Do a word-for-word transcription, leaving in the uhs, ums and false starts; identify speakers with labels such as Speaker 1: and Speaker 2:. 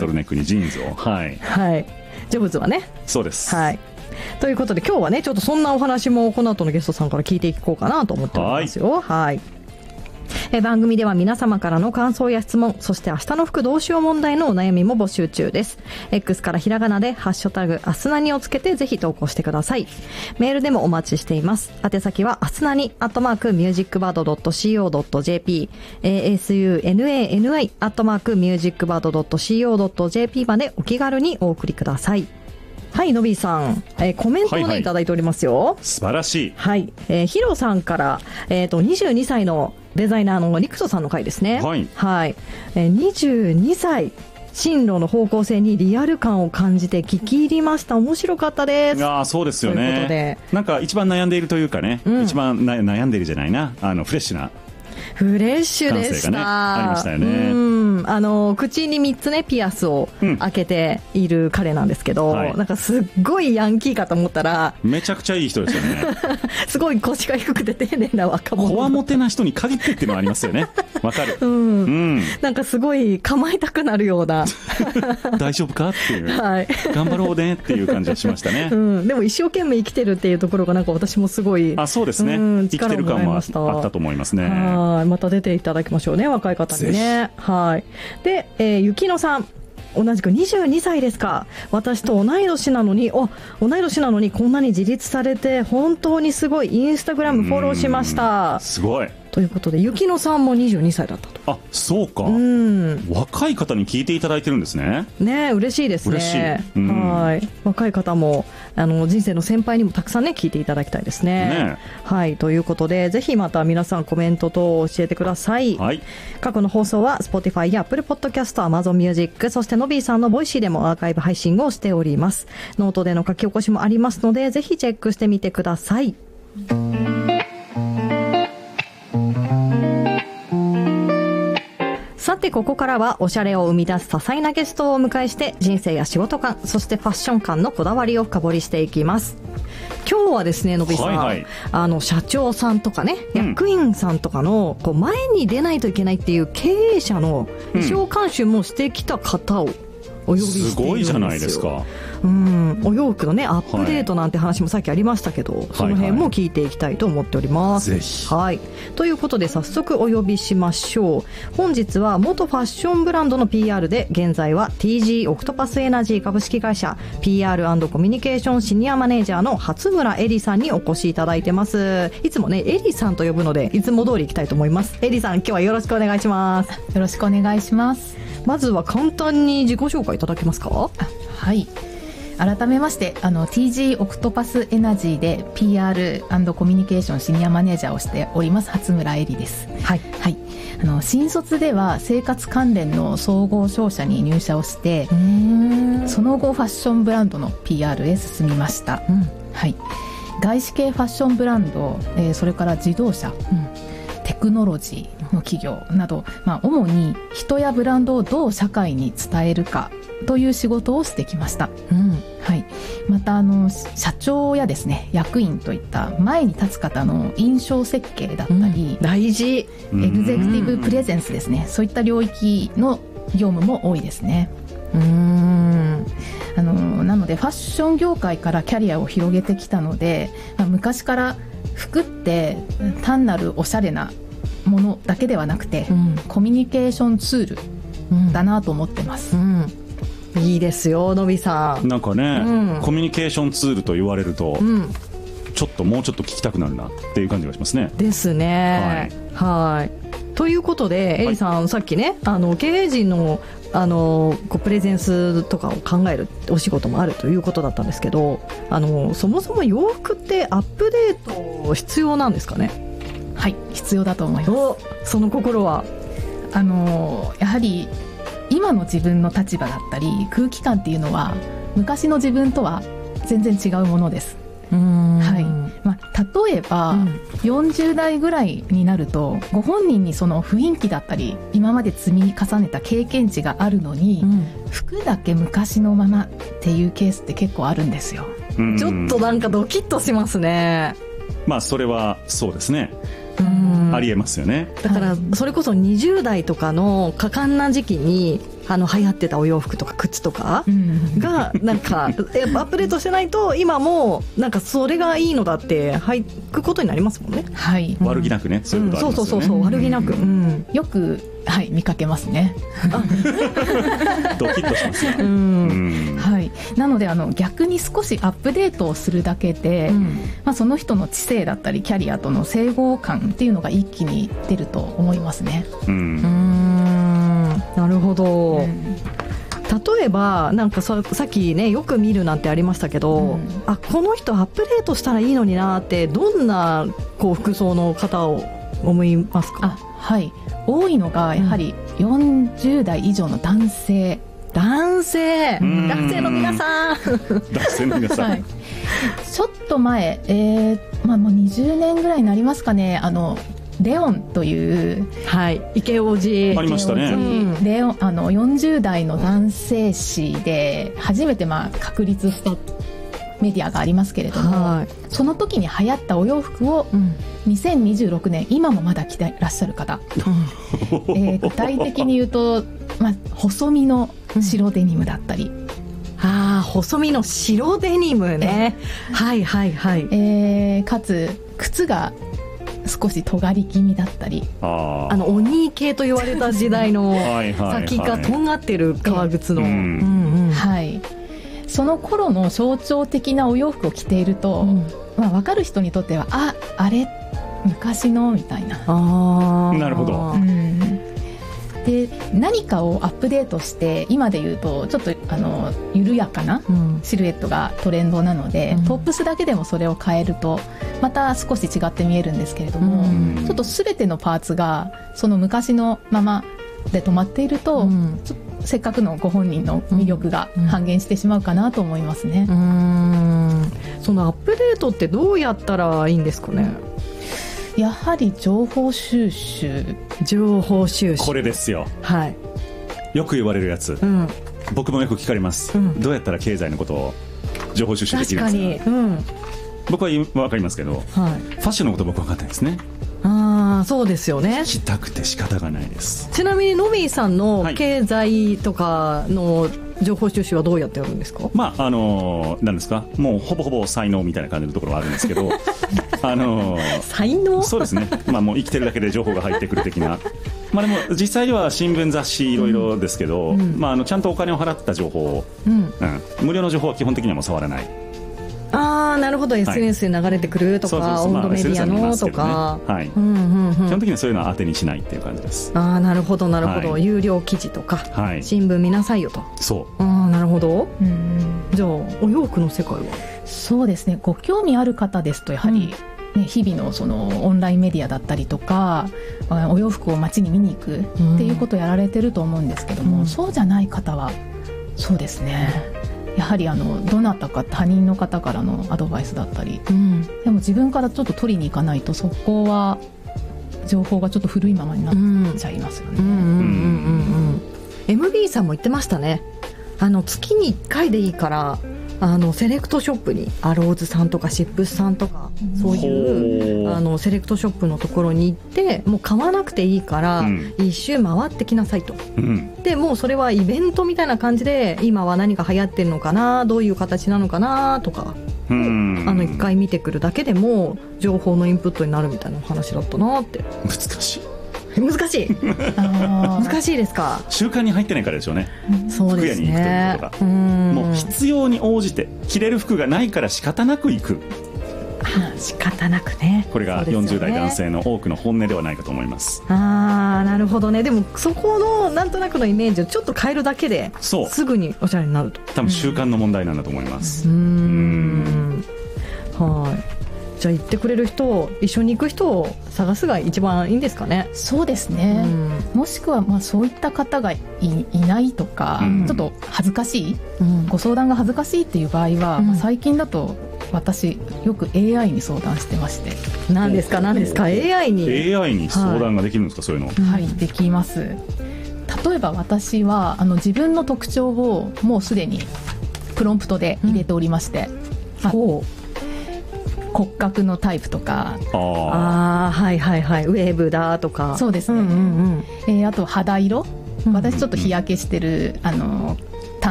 Speaker 1: トルネックにジーンズを、はい、
Speaker 2: はい、ジョブズはね、
Speaker 1: そうです、
Speaker 2: はい。ということで今日はねちょっとそんなお話もこの後のゲストさんから聞いていこうかなと思っておりますよ。はい、はい。え番組では皆様からの感想や質問、そして明日の服どうしよう問題のお悩みも募集中です。 X からひらがなでハッシュタグアスナニをつけてぜひ投稿してください。メールでもお待ちしています。宛先はアスナニアットマークミュージックバードドットシーオードットジェーピー アスナニアットマークミュージックバードドットシーオードットジェーピー までお気軽にお送りください。はい、のびーさん、えー、コメントをね、はいはい、いただいておりますよ。
Speaker 1: 素晴らしい。
Speaker 2: はい、えー、ヒロさんから、えーと、にじゅうにさいのデザイナーのリクトさんの回ですね。はい、はい、えー、にじゅうにさい進路の方向性にリアル感を感じて聞き入りました。面白かったです。
Speaker 1: あ、そうですよね。ということで、なんか一番悩んでいるというかね、うん、一番な悩んでいるじゃないな、あのフレッシュな
Speaker 2: フレッシュでした、
Speaker 1: ね、ありましたよね。
Speaker 2: うん、あの口にみっつねピアスを開けている彼なんですけど、うん、はい、なんかすっごいヤンキーかと思ったら
Speaker 1: めちゃくちゃいい人ですよね
Speaker 2: すごい腰が低くて丁寧な若者、
Speaker 1: こわもてな人に限ってっていうのはありますよね。わかる、うん
Speaker 2: うん、なんかすごい構えたくなるような
Speaker 1: 大丈夫かっていう、
Speaker 2: はい、
Speaker 1: 頑張ろうねっていう感じがしましたね、
Speaker 2: うん、でも一生懸命生きてるっていうところがなんか私もすごい、
Speaker 1: あ、そうですね、うん、生きてる感もあったと思いますね。
Speaker 2: はい、また出ていただきましょうね、若い方にね。はい。で、えー、ゆきのさん、同じくにじゅうにさいですか。私と同い年なのに、お、同い年なのにこんなに自立されて本当にすごい。インスタグラムフォローしました。
Speaker 1: すごい。と
Speaker 2: いうことで、ゆきのさんもにじゅうにさいだったと。
Speaker 1: あ、そうか、うん、若い方に聞いていただいてるんですね。
Speaker 2: ね、嬉しいですね。
Speaker 1: 嬉しい、うん、
Speaker 2: はい、若い方もあの人生の先輩にもたくさんね聞いていただきたいです ね, ね。はい、ということでぜひまた皆さんコメント等教えてください。はい、過去の放送は Spotify や Apple Podcast、Amazon Music、 そしてのびーさんのボイシーでもアーカイブ配信をしております。ノートでの書き起こしもありますのでぜひチェックしてみてください。さてここからはおしゃれを生み出す多彩なゲストをお迎えして人生や仕事観、そしてファッション観のこだわりを深掘りしていきます。今日はですね、のびさん、はいはい、あの社長さんとかね、役員さんとかのこう前に出ないといけないっていう経営者の衣装監修もしてきた方をお呼びしているんですよ。すごいじゃないですか。うん、お洋服のねアップデートなんて話もさっきありましたけど、はい、その辺も聞いていきたいと思っております。はいはい、はい、ということで早速お呼びしましょう。本日は元ファッションブランドの ピーアール で現在は ティージー オクトパスエナジー株式会社 ピーアール& コミュニケーションシニアマネージャーの初村恵里さんにお越しいただいてます。いつもね恵里さんと呼ぶのでいつも通り行きたいと思います。恵里さん、今日はよろしくお願いします。
Speaker 3: よろしくお願いします。
Speaker 2: まずは簡単に自己紹介いただけますか？
Speaker 3: あ、はい、改めましてあの ティージー オクトパスエナジーで ピーアール& コミュニケーションシニアマネージャーをしております初村恵里です。はい、はい、あの新卒では生活関連の総合商社に入社をして、その後ファッションブランドの ピーアール へ進みました。うん、はい、外資系ファッションブランド、えー、それから自動車、うん、テクノロジーの企業など、まあ、主に人やブランドをどう社会に伝えるかという仕事をしてきました。うん、はい、またあの社長やですね役員といった前に立つ方の印象設計だったり、
Speaker 2: うん、大事
Speaker 3: エグゼクティブプレゼンスですね、そういった領域の業務も多いですね。うーんあのなのでファッション業界からキャリアを広げてきたので、まあ、昔から服って単なるおしゃれなものだけではなくて、うん、コミュニケーションツールだなと思ってます。うん
Speaker 2: うん、いいですよ、のびさん。
Speaker 1: なんかね、うん、コミュニケーションツールと言われると、うん、ちょっともうちょっと聞きたくなるなっていう感じがしますね。
Speaker 2: ですね。はい、はい、ということでエリさん、はい、さっきねあの経営陣のあのこうプレゼンスとかを考えるお仕事もあるということだったんですけど、あのそもそも洋服ってアップデート必要なんですかね？
Speaker 3: はい、必要だと思います。
Speaker 2: その心は
Speaker 3: あのやはり今の自分の立場だったり空気感っていうのは昔の自分とは全然違うものです。うーん、はい、まあ、例えば、うん、よんじゅう代ぐらいになるとご本人にその雰囲気だったり今まで積み重ねた経験値があるのに、うん、服だけ昔のままっていうケースって結構あるんですよ。
Speaker 2: ちょっとなんかドキッとしますね。
Speaker 1: まあそれはそうですね、うん、ありえますよね。
Speaker 2: だからそれこそにじゅう代とかの果敢な時期にあの流行ってたお洋服とか靴とかがなんかやっぱアップデートしてないと今もなんかそれがいいのだって履くことになりますもんね。
Speaker 3: はい、
Speaker 1: 悪気なくね、そういうことありますよね。
Speaker 2: そうそうそうそう、悪気なく、うん、
Speaker 3: よく、はい、見かけますね。
Speaker 1: ドキッとしますね。
Speaker 2: うん、
Speaker 3: はい、なのであの逆に少しアップデートをするだけで、うん、まあ、その人の知性だったりキャリアとの整合感っていうのが一気に出ると思いますね。
Speaker 2: うん、うーん、なるほど、うん、例えばなんか さ, さっきねよく見るなんてありましたけど、うん、あこの人アップデートしたらいいのになってどんなこう服装の方を思いますか？
Speaker 3: あ、はい、多いのがやはりよんじゅう代以上の男性、
Speaker 2: うん、男性男性の皆さん
Speaker 1: 男性の皆さん、はい、
Speaker 3: ちょっと前、えーまあ、もうにじゅうねんぐらいになりますかね、あのレオンという、
Speaker 2: はい、イケオジ
Speaker 1: ありましたね、うん、
Speaker 3: レオン、あのよんじゅう代の男性誌で初めてまあ確立したメディアがありますけれども、はい、その時に流行ったお洋服をにせんにじゅうろくねん今もまだ着てらっしゃる方、うん、えー、具体的に言うと、まあ、細身の白デニムだったり、うん、
Speaker 2: ああ細身の白デニムね、はいはいはい、
Speaker 3: えー、かつ靴が少し尖り気味だったり、
Speaker 2: ああのお兄系と言われた時代の先がとんがってる革靴の、
Speaker 3: はい、その頃の象徴的なお洋服を着ていると、うん、まあ、分かる人にとってはああれ昔のみたいな、
Speaker 2: あ
Speaker 1: なるほど、
Speaker 3: うん、で何かをアップデートして今で言うとちょっとあの緩やかなシルエットがトレンドなので、うん、トップスだけでもそれを変えるとまた少し違って見えるんですけれども、うん、ちょっと全てのパーツがその昔のままで止まっていると、うん、ちょせっかくのご本人の魅力が半減してしまうかなと思いますね。
Speaker 2: うん、そのアップデートってどうやったらいいんですかね？
Speaker 3: やはり情報収集
Speaker 2: 情報収集
Speaker 1: これですよ、
Speaker 2: はい、
Speaker 1: よく言われるやつ、うん、僕もよく聞かれます、うん、どうやったら経済のことを情報収集できるんですか？確かに、うん、僕は分かりますけど、はい、ファッションのこと僕分かってないですね。
Speaker 2: ああそうですよね。
Speaker 1: 聞きたくて仕方がないです。
Speaker 2: ちなみにノビーさんの経済とかの情報収集はどうやってやるんですか？
Speaker 1: まああの何ですか、もうほぼほぼ才能みたいな感じのところはあるんですけどあの
Speaker 2: 才能
Speaker 1: そうですね、まあ、もう生きてるだけで情報が入ってくる的なまあでも実際には新聞雑誌いろいろですけど、うん、まあ、あのちゃんとお金を払った情報を、うんうん、無料の情報は基本的にはもう触らない。
Speaker 2: ああなるほど、はい、エスエヌエス で流れてくるとか、温度メディアのとか、
Speaker 1: はい、うんうんうん、基本的にはそういうのは当てにしないっていう感じです。
Speaker 2: ああなるほどなるほど、はい、有料記事とか、はい、新聞見なさいよと。
Speaker 1: そう
Speaker 2: ああなるほど、うん、じゃあお洋服の世界は
Speaker 3: そうですね、ご興味ある方ですとやはり、うんね、日々のそのオンラインメディアだったりとかお洋服を街に見に行くっていうことをやられてると思うんですけども、うん、そうじゃない方はそうですね、やはりあのどなたか他人の方からのアドバイスだったり、うん、でも自分からちょっと取りに行かないとそこは情報がちょっと古いままになっちゃいますよね。
Speaker 2: エムビー さんも言ってましたね。あの月にいっかいでいいからあのセレクトショップにアローズさんとかシップスさんとかそういうあのセレクトショップのところに行ってもう買わなくていいから一周回ってきなさいと、うん、でもうそれはイベントみたいな感じで今は何が流行ってるのかなどういう形なのかなとか、うん、あのいっかい見てくるだけでも情報のインプットになるみたいな話だったなって。
Speaker 1: 難しい
Speaker 2: 難しい難しいですか？
Speaker 1: 習慣に入ってないからでしょうね。
Speaker 2: そうですね、
Speaker 1: 服屋に行くということがもう必要に応じて着れる服がないから仕方なく行く。
Speaker 2: あ仕方なくね。
Speaker 1: これがよんじゅう代男性の多くの本音ではないかと思います。
Speaker 2: ああなるほどね。でもそこのなんとなくのイメージをちょっと変えるだけでそうすぐにおしゃれになると。
Speaker 1: 多分習慣の問題なんだと思います。
Speaker 2: うーんはいじゃあ行ってくれる人一緒に行く人を探すが一番いいんですかね？
Speaker 3: そうですね、うん、もしくはまあそういった方が い, いないとか、うん、ちょっと恥ずかしい、うん、ご相談が恥ずかしいっていう場合は、うんまあ、最近だと私よく エーアイ に相談してまして。
Speaker 2: 何ですか何ですか エーアイ に
Speaker 1: エーアイ に相談ができるんですか、はい、そういうの。
Speaker 3: はいできます。例えば私はあの自分の特徴をもうすでにプロンプトで入れておりまして、うんまあ骨格のタイプとか
Speaker 2: ああはいはいはいウェーブだとか
Speaker 3: そうですね、うんうんうんえー、あと肌色私ちょっと日焼けしてるあの